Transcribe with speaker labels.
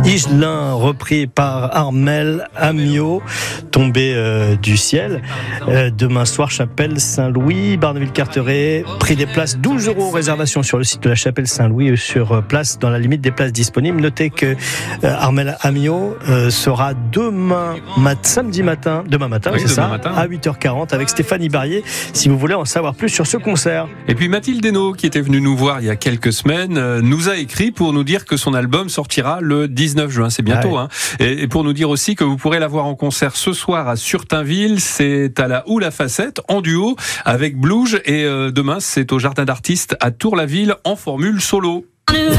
Speaker 1: Igelin, repris par Armel Amiot, tombé du ciel. Demain soir, Chapelle Saint-Louis, Barneville-Carteret, prix des places 12 €, réservation sur le site de la Chapelle Saint-Louis, sur place, dans la limite des places disponibles. Notez que Armel Amiot sera samedi matin, oui, c'est ça, à 8h40 avec Stéphanie Barrier, si vous voulez en savoir plus sur ce concert.
Speaker 2: Et puis Mathilde Henault, qui était venue nous voir il y a quelques semaines, nous a écrit pour nous dire que son album sortira le 19 juin, c'est bientôt, hein. Et pour nous dire aussi que vous pourrez la voir en concert ce soir à Surtainville, c'est à la Houle à Facettes, en duo avec Blouge, et demain c'est au Jardin d'Artistes à Tour-la-Ville en formule solo.